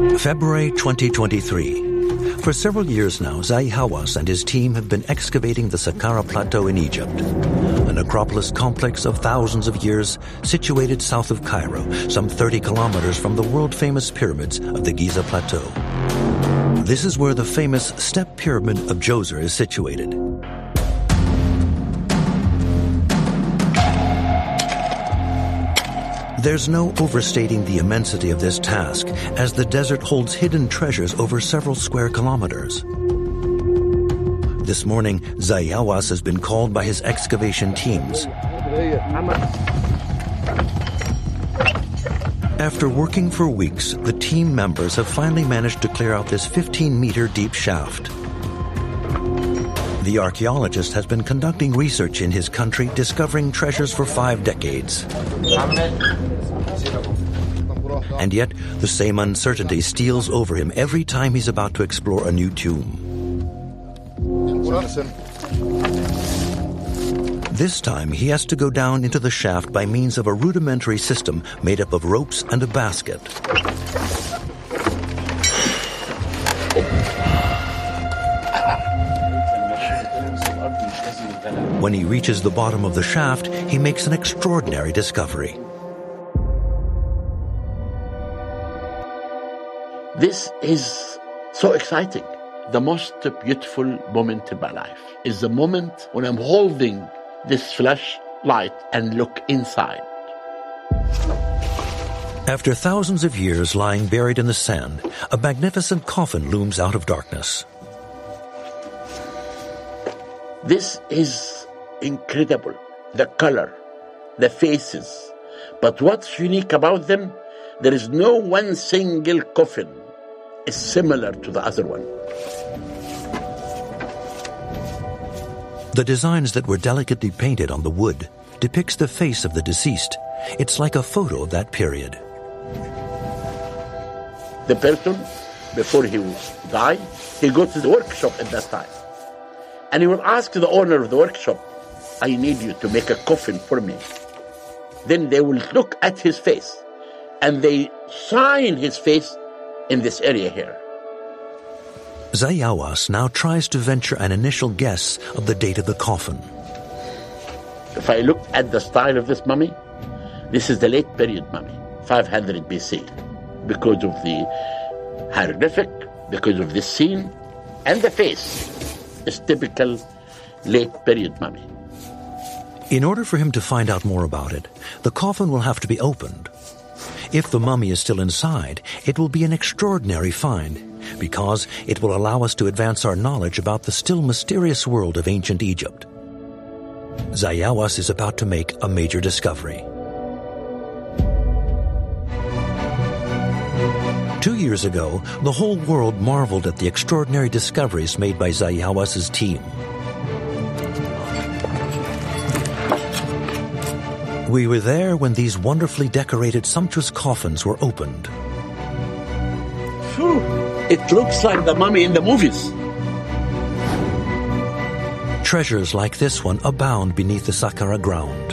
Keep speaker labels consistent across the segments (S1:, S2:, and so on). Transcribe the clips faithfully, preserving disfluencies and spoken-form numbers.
S1: February twenty twenty-three. For several years now, Zahi Hawass and his team have been excavating the Saqqara Plateau in Egypt, a necropolis complex of thousands of years situated south of Cairo, some thirty kilometers from the world-famous pyramids of the Giza Plateau. This is where the famous Step Pyramid of Djoser is situated. There's no overstating the immensity of this task, as the desert holds hidden treasures over several square kilometers. This morning, Zahi Hawass has been called by his excavation teams. After working for weeks, the team members have finally managed to clear out this fifteen-meter deep shaft. The archaeologist has been conducting research in his country, discovering treasures for five decades. And yet, the same uncertainty steals over him every time he's about to explore a new tomb. This time, he has to go down into the shaft by means of a rudimentary system made up of ropes and a basket. When he reaches the bottom of the shaft, he makes an extraordinary discovery.
S2: This is so exciting. The most beautiful moment in my life is the moment when I'm holding this flashlight and look inside.
S1: After thousands of years lying buried in the sand, a magnificent coffin looms out of darkness.
S2: This is incredible. The color, the faces. But what's unique about them, there is no one single coffin is similar to the other one.
S1: The designs that were delicately painted on the wood depicts the face of the deceased. It's like a photo of that period.
S2: The person, before he died, he goes to the workshop at that time. And he will ask the owner of the workshop, I need you to make a coffin for me. Then they will look at his face and they shine his face in this area here.
S1: Zahi Hawass now tries to venture an initial guess of the date of the coffin.
S2: If I look at the style of this mummy, this is the late period mummy, five hundred B C, because of the hieroglyphic, because of this scene, and the face is typical late period mummy.
S1: In order for him to find out more about it, the coffin will have to be opened. If the mummy is still inside, it will be an extraordinary find, because it will allow us to advance our knowledge about the still mysterious world of ancient Egypt. Zahi Hawass is about to make a major discovery. Two years ago, the whole world marveled at the extraordinary discoveries made by Zahi Hawass's team. We were there when these wonderfully decorated, sumptuous coffins were opened.
S2: Phew. It looks like the mummy in the movies.
S1: Treasures like this one abound beneath the Saqqara ground.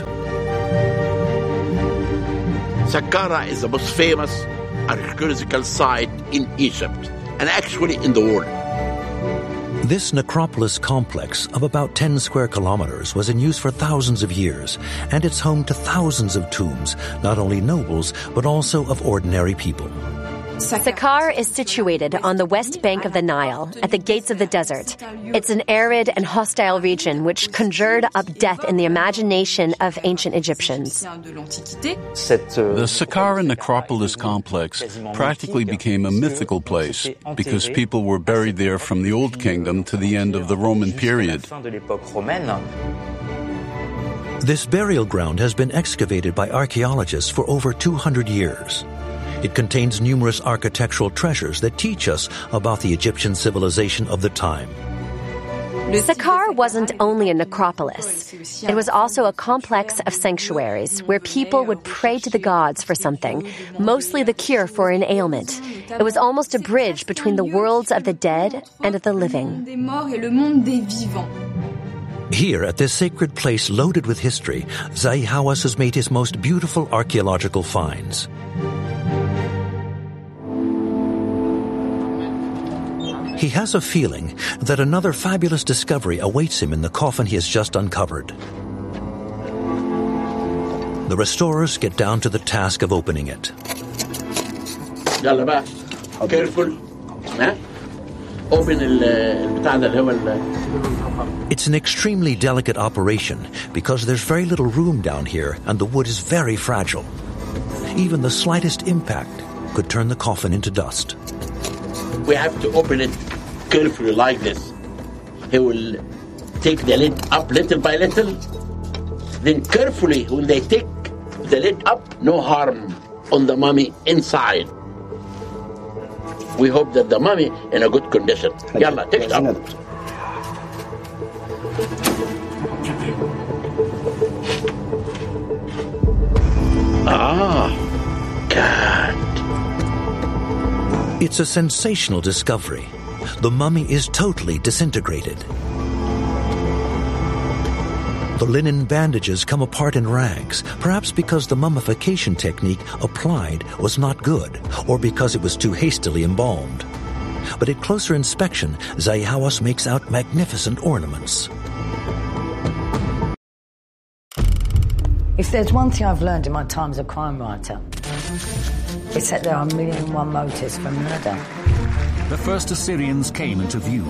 S2: Saqqara is the most famous archaeological site in Egypt and actually in the world.
S1: This necropolis complex of about ten square kilometers was in use for thousands of years, and it's home to thousands of tombs, not only nobles, but also of ordinary people.
S3: Saqqara is situated on the west bank of the Nile, at the gates of the desert. It's an arid and hostile region which conjured up death in the imagination of ancient Egyptians.
S4: The Saqqara necropolis complex practically became a mythical place because people were buried there from the Old Kingdom to the end of the Roman period.
S1: This burial ground has been excavated by archaeologists for over two hundred years. It contains numerous architectural treasures that teach us about the Egyptian civilization of the time.
S3: Saqqara wasn't only a necropolis. It was also a complex of sanctuaries where people would pray to the gods for something, mostly the cure for an ailment. It was almost a bridge between the worlds of the dead and of the living.
S1: Here, at this sacred place loaded with history, Zahi Hawass has made his most beautiful archaeological finds. He has a feeling that another fabulous discovery awaits him in the coffin he has just uncovered. The restorers get down to the task of opening it.
S2: يلا بقى. Careful. ها? Open البتاع ده اللي هو ال.
S1: It's an extremely delicate operation because there's very little room down here and the wood is very fragile. Even the slightest impact could turn the coffin into dust.
S2: We have to open it carefully like this. He will take the lid up little by little. Then carefully, when they take the lid up, no harm on the mummy inside. We hope that the mummy in a good condition. Yalla, take it up. Ah, God.
S1: It's a sensational discovery. The mummy is totally disintegrated. The linen bandages come apart in rags, perhaps because the mummification technique applied was not good, or because it was too hastily embalmed. But at closer inspection, Zahi Hawass makes out magnificent ornaments.
S5: If there's one thing I've learned in my time as a crime writer, it's that there are a million and one motives for murder.
S6: The first Assyrians came into view.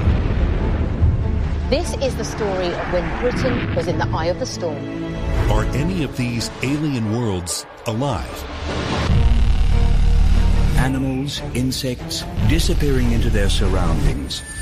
S7: This is the story of when Britain was in the eye of the storm.
S8: Are any of these alien worlds alive?
S9: Animals, insects, disappearing into their surroundings,